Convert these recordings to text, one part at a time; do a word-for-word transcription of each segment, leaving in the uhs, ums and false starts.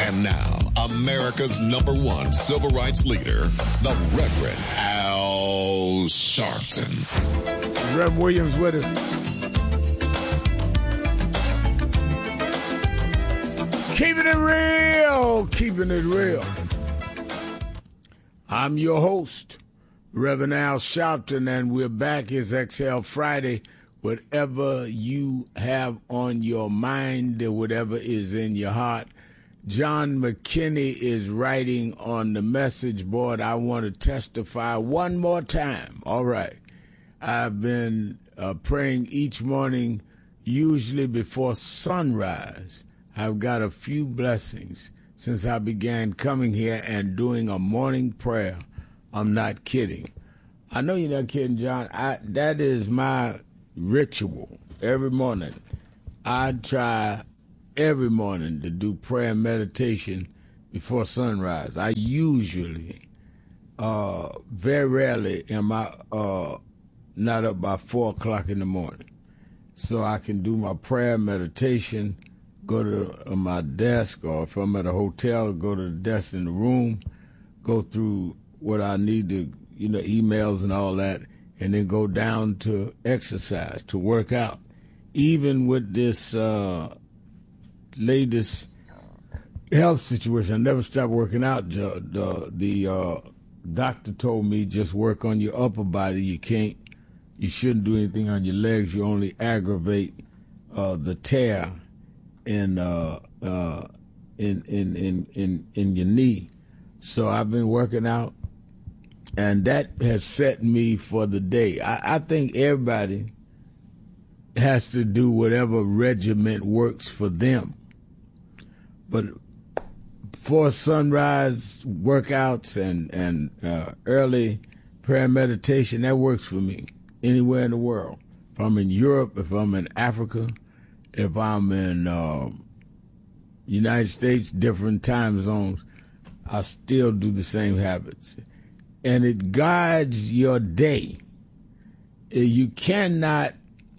And now, America's number one civil rights leader, the Reverend Al Sharpton. Reverend Williams with us. Keeping it real, keeping it real. I'm your host, Reverend Al Sharpton, and we're back. It's X L Friday. Whatever you have on your mind, whatever is in your heart. John McKinney is writing on the message board, I want to testify one more time. All right. I've been uh, praying each morning, usually before sunrise. I've got a few blessings since I began coming here and doing a morning prayer. I'm not kidding. I know you're not kidding, John. I, that is my ritual every morning. I try every morning to do prayer and meditation before sunrise. I usually, uh, very rarely am I uh, not up by four o'clock in the morning. So I can do my prayer and meditation, go to uh, my desk, or if I'm at a hotel, go to the desk in the room, go through what I need to, you know, emails and all that, and then go down to exercise, to work out. Even with this uh, latest health situation, I never stopped working out. The, the, the uh, doctor told me just work on your upper body. You can't, you shouldn't do anything on your legs. You only aggravate uh, the tear in, uh, uh, in, in, in, in, in your knee. So I've been working out. And that has set me for the day. I, I think everybody has to do whatever regiment works for them. But for sunrise workouts and, and uh, early prayer and meditation, that works for me anywhere in the world. If I'm in Europe, if I'm in Africa, if I'm in uh, United States, different time zones, I still do the same habits. And it guides your day. You cannot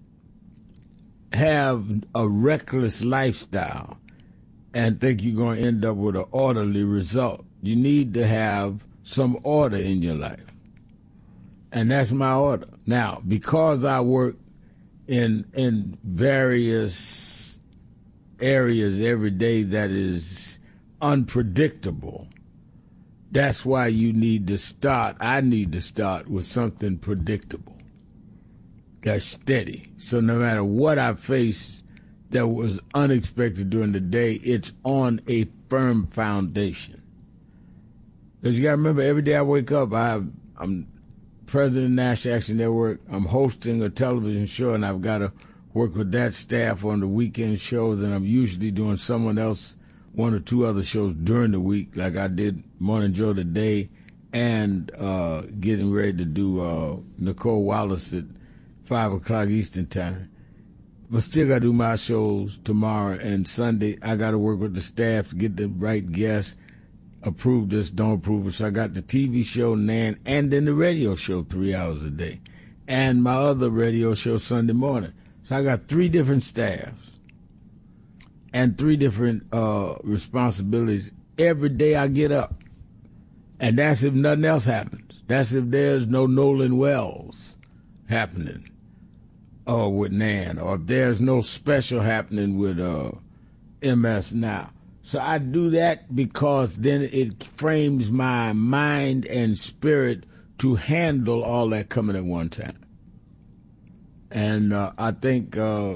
have a reckless lifestyle and think you're going to end up with an orderly result. You need to have some order in your life. And that's my order. Now, because I work in in various areas every day that is unpredictable, that's why you need to start, I need to start with something predictable, that's steady. So no matter what I face that was unexpected during the day, it's on a firm foundation. Because you got to remember, every day I wake up, I, I'm president of National Action Network, I'm hosting a television show, and I've got to work with that staff on the weekend shows, and I'm usually doing someone else one or two other shows during the week, like I did Morning Joe today, and uh, getting ready to do uh, Nicole Wallace at five o'clock Eastern Time. But still got to do my shows tomorrow and Sunday. I got to work with the staff to get the right guests, approve this, don't approve it. So I got the T V show, Nan, and then the radio show three hours a day, and my other radio show Sunday morning. So I got three different staffs and three different uh, responsibilities every day I get up. And that's if nothing else happens. That's if there's no Nolan Wells happening or with Nan, or if there's no special happening with uh, M S Now. So I do that because then it frames my mind and spirit to handle all that coming at one time. And uh, I think... Uh,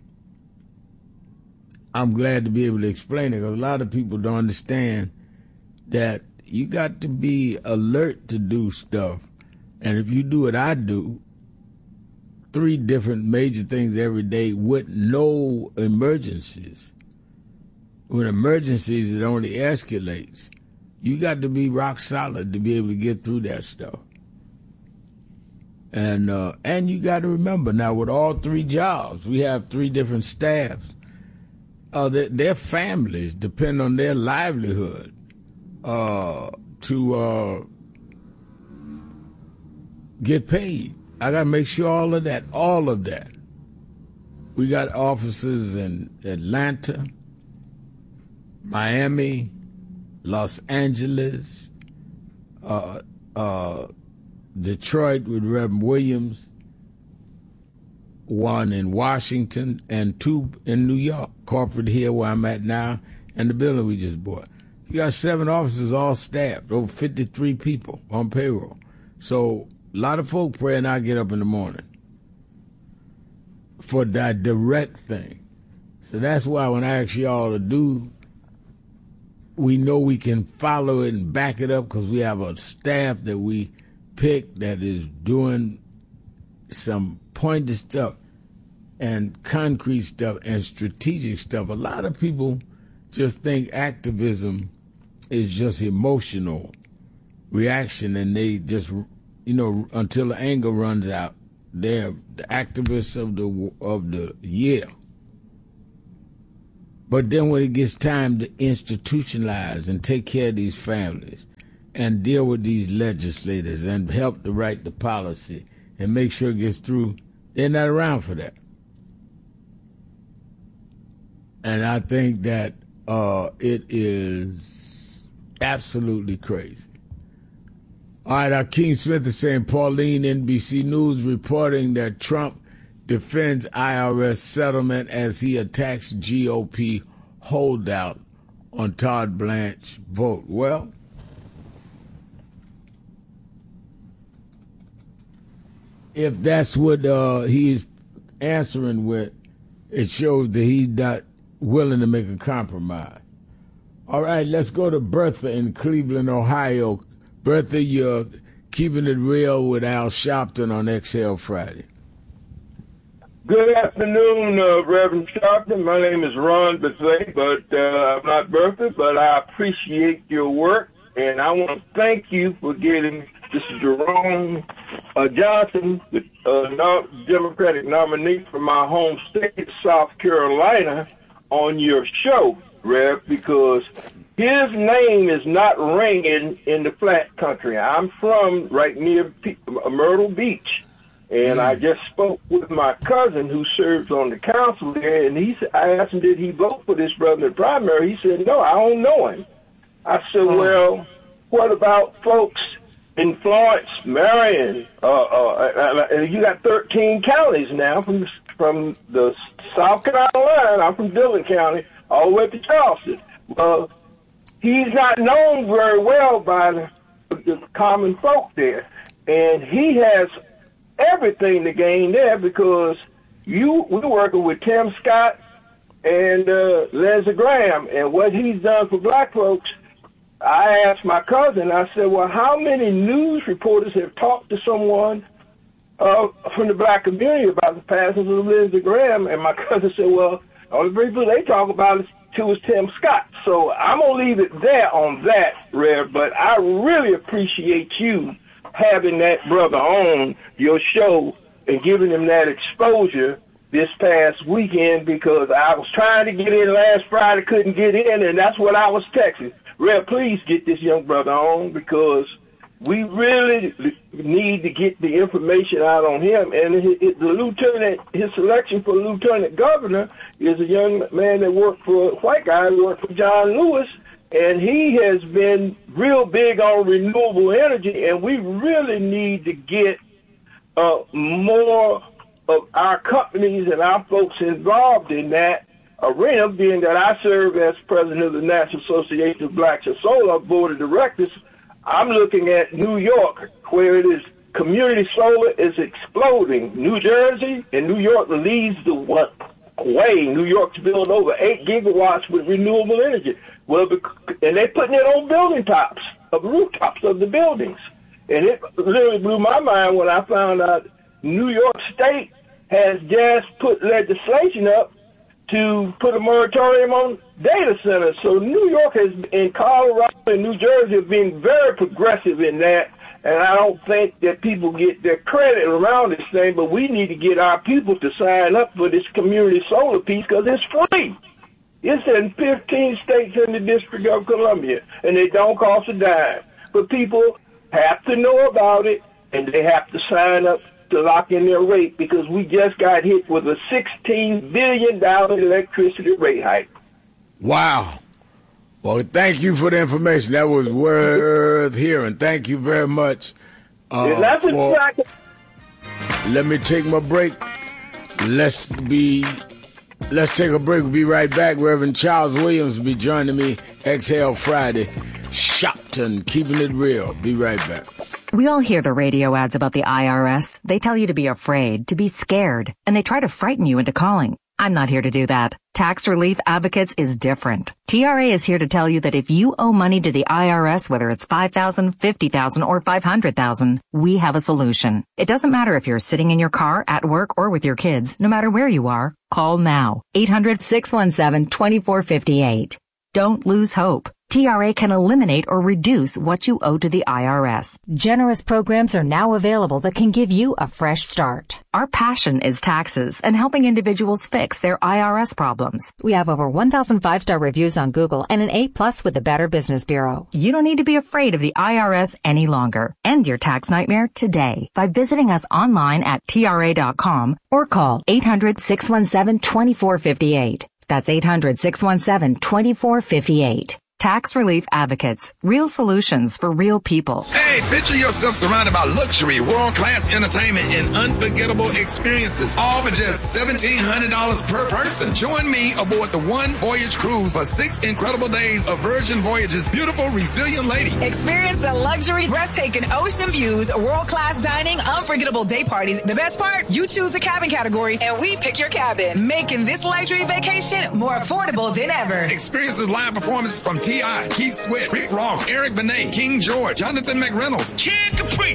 I'm glad to be able to explain it, because a lot of people don't understand that you got to be alert to do stuff. And if you do what I do, three different major things every day with no emergencies. With emergencies, it only escalates. You got to be rock solid to be able to get through that stuff. And uh, and you got to remember, now with all three jobs, we have three different staffs. Uh, their, their families depend on their livelihood uh, to uh, get paid. I got to make sure all of that, all of that. We got offices in Atlanta, Miami, Los Angeles, uh, uh, Detroit with Reverend Williams, one in Washington, and two in New York, corporate here where I'm at now, and the building we just bought. You got seven officers all staffed, over fifty-three people on payroll. So a lot of folk pray and I get up in the morning for that direct thing. So that's why when I ask y'all to do, we know we can follow it and back it up because we have a staff that we pick that is doing some pointed stuff and concrete stuff and strategic stuff. A lot of people just think activism is just emotional reaction, and they just, you know, until the anger runs out, they're the activists of the of the year. But then when it gets time to institutionalize and take care of these families and deal with these legislators and help to write the policy and make sure it gets through, they're not around for that. And I think that uh, it is absolutely crazy. All right, Akeem Smith is saying, Pauline, N B C News, reporting that Trump defends I R S settlement as he attacks G O P holdout on Todd Blanche vote. Well, if that's what uh, he's answering with, it shows that he's not willing to make a compromise. All right, let's go to Bertha in Cleveland, Ohio. Bertha, you're keeping it real with Al Sharpton on X L Friday. Good afternoon, uh, Reverend Sharpton. My name is Ron Bethay, but uh, I'm not Bertha, but I appreciate your work, and I want to thank you for getting this Jerome uh, Johnson, the uh, no- Democratic nominee from my home state, South Carolina, on your show, Rev, because his name is not ringing in the flat country. I'm from right near P- Myrtle Beach, and mm. I just spoke with my cousin who serves on the council there, and he said, I asked him, did he vote for this brother in the primary? He said, no, I don't know him. I said, oh. well, what about folks in Florence, Marion? Uh, uh, uh, you got thirteen counties now from from the South Carolina line. I'm from Dillon County, all the way to Charleston. Uh, he's not known very well by the, the common folk there, and he has everything to gain there because you we're working with Tim Scott and uh, Lindsey Graham, and what he's done for black folks. I asked my cousin, I said, well, how many news reporters have talked to someone uh, from the black community about the passing of Lindsey Graham? And my cousin said, well, the only people they talk about is, too, is Tim Scott. So I'm going to leave it there on that, Rev, but I really appreciate you having that brother on your show and giving him that exposure this past weekend, because I was trying to get in last Friday, couldn't get in, and that's what I was texting. Rev, please get this young brother on, because we really need to get the information out on him. And the lieutenant, his selection for lieutenant governor is a young man that worked for a white guy who worked for John Lewis, and he has been real big on renewable energy, and we really need to get uh, more of our companies and our folks involved in that arena, being that I serve as president of the National Association of Blacks and Solar Board of Directors. I'm looking at New York, where it is community solar is exploding. New Jersey and New York leads the way. New York's building over eight gigawatts with renewable energy. Well, and they're putting it on building tops, of rooftops of the buildings. And it literally blew my mind when I found out New York State has just put legislation up to put a moratorium on data centers. So New York has, in Colorado and New Jersey, have been very progressive in that, and I don't think that people get their credit around this thing, but we need to get our people to sign up for this community solar piece, because it's free. It's in fifteen states in the District of Columbia, and it don't cost a dime. But people have to know about it, and they have to sign up to lock in their rate, because we just got hit with a sixteen billion dollars electricity rate hike. Wow. Well, thank you for the information. That was worth hearing. Thank you very much. Uh, That's for, exactly. let me take my break. Let's be. Let's take a break. We'll be right back. Reverend Charles Williams will be joining me. Exhale Friday. Shopton, keeping it real. Be right back. We all hear the radio ads about the I R S. They tell you to be afraid, to be scared, and they try to frighten you into calling. I'm not here to do that. Tax Relief Advocates is different. T R A is here to tell you that if you owe money to the I R S, whether it's five thousand dollars, fifty thousand dollars, or five hundred thousand dollars, we have a solution. It doesn't matter if you're sitting in your car, at work, or with your kids. No matter where you are, call now. eight hundred, six one seven, two four five eight. Don't lose hope. T R A can eliminate or reduce what you owe to the I R S. Generous programs are now available that can give you a fresh start. Our passion is taxes and helping individuals fix their I R S problems. We have over one thousand five-star reviews on Google and an A plus with the Better Business Bureau. You don't need to be afraid of the I R S any longer. End your tax nightmare today by visiting us online at T R A dot com or call eight hundred, six one seven, two four five eight. That's eight hundred, six one seven, two four five eight. Tax Relief Advocates. Real solutions for real people. Hey, picture yourself surrounded by luxury, world-class entertainment, and unforgettable experiences, all for just seventeen hundred dollars per person. Join me aboard the One Voyage Cruise for six incredible days of Virgin Voyage's beautiful, resilient lady. Experience the luxury, breathtaking ocean views, world-class dining, unforgettable day parties. The best part? You choose the cabin category, and we pick your cabin, making this luxury vacation more affordable than ever. Experience the live performances from T I, Keith Sweat, Rick Ross, Eric Benet, King George, Jonathan McReynolds, Kid Capri,